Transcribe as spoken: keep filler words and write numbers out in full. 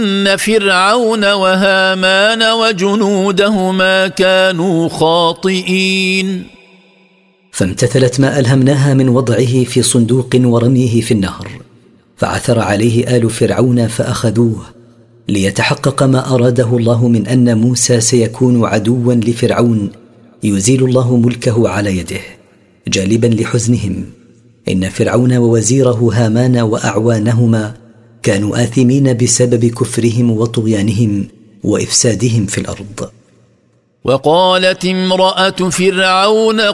إن فرعون وهامان وجنودهما كانوا خاطئين. فامتثلت ما ألهمناها من وضعه في صندوق ورميه في النهر، فعثر عليه آل فرعون فأخذوه ليتحقق ما أراده الله من أن موسى سيكون عدوا لفرعون يزيل الله ملكه على يده، جالبا لحزنهم إن فرعون ووزيره هامان وأعوانهما كانوا آثمين بسبب كفرهم وطغيانهم وإفسادهم في الأرض. وقالت امرأة فرعون